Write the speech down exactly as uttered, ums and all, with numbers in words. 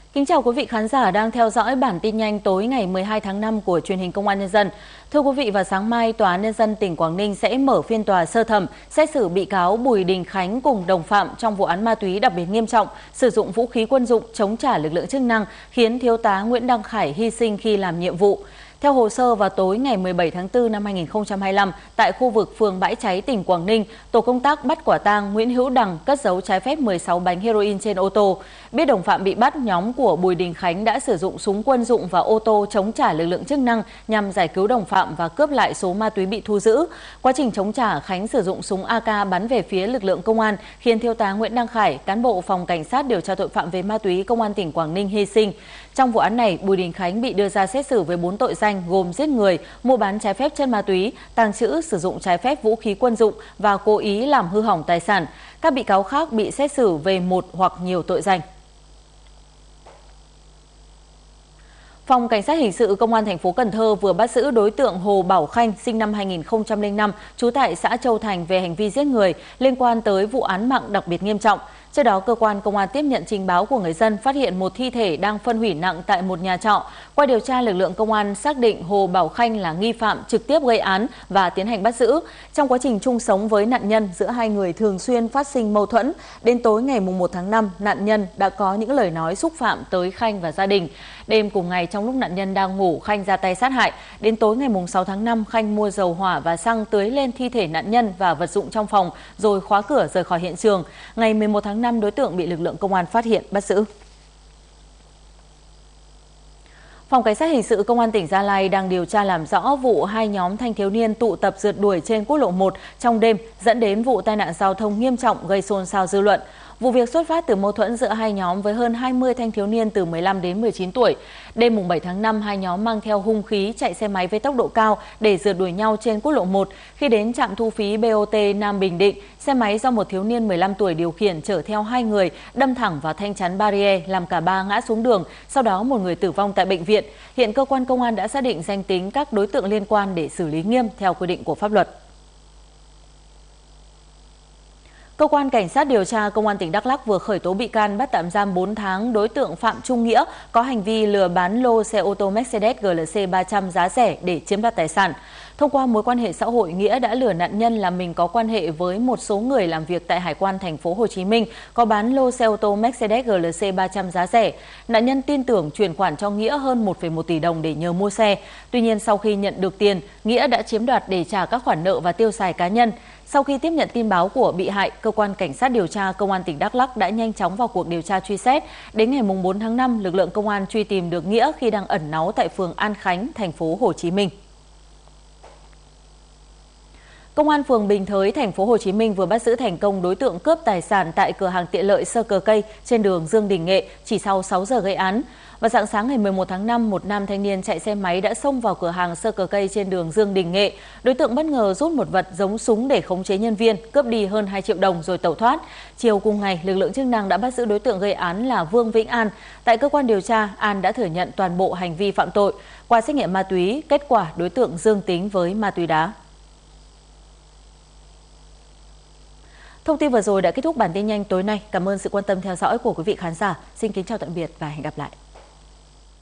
Kính chào quý vị khán giả đang theo dõi bản tin nhanh tối ngày mười hai tháng năm của truyền hình Công an Nhân dân. Thưa quý vị, vào sáng mai, Tòa án Nhân dân tỉnh Quảng Ninh sẽ mở phiên tòa sơ thẩm xét xử bị cáo Bùi Đình Khánh cùng đồng phạm trong vụ án ma túy đặc biệt nghiêm trọng, sử dụng vũ khí quân dụng chống trả lực lượng chức năng khiến Thiếu tá Nguyễn Đăng Khải hy sinh khi làm nhiệm vụ. Theo hồ sơ, vào tối ngày mười bảy tháng tư năm hai nghìn không trăm hai mươi lăm, tại khu vực phường Bãi Cháy, tỉnh Quảng Ninh, tổ công tác bắt quả tang Nguyễn Hữu Đằng cất giấu trái phép mười sáu bánh heroin trên ô tô. Biết đồng phạm bị bắt, nhóm của Bùi Đình Khánh đã sử dụng súng quân dụng và ô tô chống trả lực lượng chức năng nhằm giải cứu đồng phạm và cướp lại số ma túy bị thu giữ. Quá trình chống trả, Khánh sử dụng súng a ca bắn về phía lực lượng công an, khiến Thiếu tá Nguyễn Đăng Khải, cán bộ phòng cảnh sát điều tra tội phạm về ma túy Công an tỉnh Quảng Ninh hy sinh. Trong vụ án này, Bùi Đình Khánh bị đưa ra xét xử với bốn tội danh gồm giết người, mua bán trái phép chất ma túy, tàng trữ, sử dụng trái phép vũ khí quân dụng và cố ý làm hư hỏng tài sản. Các bị cáo khác bị xét xử về một hoặc nhiều tội danh. Phòng Cảnh sát Hình sự Công an thành phố Cần Thơ vừa bắt giữ đối tượng Hồ Bảo Khanh, sinh năm hai nghìn không trăm lẻ năm, trú tại xã Châu Thành về hành vi giết người liên quan tới vụ án mạng đặc biệt nghiêm trọng. Trước đó, cơ quan công an tiếp nhận trình báo của người dân phát hiện một thi thể đang phân hủy nặng tại một nhà trọ. Qua điều tra, lực lượng công an xác định Hồ Bảo Khanh là nghi phạm trực tiếp gây án và tiến hành bắt giữ. Trong quá trình chung sống với nạn nhân, giữa hai người thường xuyên phát sinh mâu thuẫn. Đến tối ngày mùng một tháng năm, nạn nhân đã có những lời nói xúc phạm tới Khanh và gia đình. Đêm cùng ngày, trong lúc nạn nhân đang ngủ, Khanh ra tay sát hại. Đến tối ngày mùng sáu tháng năm, Khanh mua dầu hỏa và xăng tưới lên thi thể nạn nhân và vật dụng trong phòng, rồi khóa cửa rời khỏi hiện trường. Ngày mười một tháng năm, đối tượng bị lực lượng công an phát hiện, bắt giữ. Phòng Cảnh sát Hình sự Công an tỉnh Gia Lai đang điều tra làm rõ vụ hai nhóm thanh thiếu niên tụ tập rượt đuổi trên quốc lộ một trong đêm, dẫn đến vụ tai nạn giao thông nghiêm trọng gây xôn xao dư luận. Vụ việc xuất phát từ mâu thuẫn giữa hai nhóm với hơn hai mươi thanh thiếu niên từ mười lăm đến mười chín tuổi. Đêm mùng bảy tháng năm, hai nhóm mang theo hung khí chạy xe máy với tốc độ cao để rượt đuổi nhau trên quốc lộ một. Khi đến trạm thu phí bê o tê Nam Bình Định, xe máy do một thiếu niên mười lăm tuổi điều khiển chở theo hai người đâm thẳng vào thanh chắn barrier, làm cả ba ngã xuống đường. Sau đó một người tử vong tại bệnh viện. Hiện cơ quan công an đã xác định danh tính các đối tượng liên quan để xử lý nghiêm theo quy định của pháp luật. Cơ quan Cảnh sát điều tra Công an tỉnh Đắk Lắk vừa khởi tố bị can, bắt tạm giam bốn tháng đối tượng Phạm Trung Nghĩa có hành vi lừa bán lô xe ô tô Mercedes G L C ba trăm giá rẻ để chiếm đoạt tài sản. Thông qua mối quan hệ xã hội, Nghĩa đã lừa nạn nhân là mình có quan hệ với một số người làm việc tại Hải quan thành phố Hồ Chí Minh có bán lô xe ô tô Mercedes G L C ba trăm giá rẻ. Nạn nhân tin tưởng chuyển khoản cho Nghĩa hơn một phẩy một tỷ đồng để nhờ mua xe. Tuy nhiên, sau khi nhận được tiền, Nghĩa đã chiếm đoạt để trả các khoản nợ và tiêu xài cá nhân. Sau khi tiếp nhận tin báo của bị hại, cơ quan Cảnh sát điều tra Công an tỉnh Đắk Lắk đã nhanh chóng vào cuộc điều tra truy xét. Đến ngày mùng bốn tháng năm, lực lượng công an truy tìm được Nghĩa khi đang ẩn náu tại phường An Khánh, thành phố Hồ Chí Minh. Công an phường Bình Thới, thành phố Hồ Chí Minh vừa bắt giữ thành công đối tượng cướp tài sản tại cửa hàng tiện lợi Sơ Cờ Cây trên đường Dương Đình Nghệ chỉ sau sáu giờ gây án. Vào rạng sáng ngày mười một tháng năm, một nam thanh niên chạy xe máy đã xông vào cửa hàng Sơ Cờ Cây trên đường Dương Đình Nghệ. Đối tượng bất ngờ rút một vật giống súng để khống chế nhân viên, cướp đi hơn hai triệu đồng rồi tẩu thoát. Chiều cùng ngày, lực lượng chức năng đã bắt giữ đối tượng gây án là Vương Vĩnh An. Tại cơ quan điều tra, An đã thừa nhận toàn bộ hành vi phạm tội. Qua xét nghiệm ma túy, kết quả đối tượng dương tính với ma túy đá. Thông tin vừa rồi đã kết thúc bản tin nhanh tối nay. Cảm ơn sự quan tâm theo dõi của quý vị khán giả. Xin kính chào tạm biệt và hẹn gặp lại.